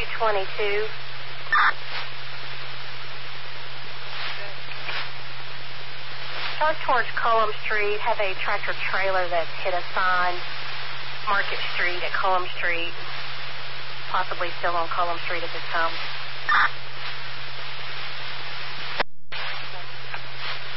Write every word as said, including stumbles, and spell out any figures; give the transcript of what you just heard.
twenty-two. Charge towards Cullum Street. Have a tractor trailer that's hit a sign. Market Street at Cullum Street. Possibly still on Cullum Street at this time.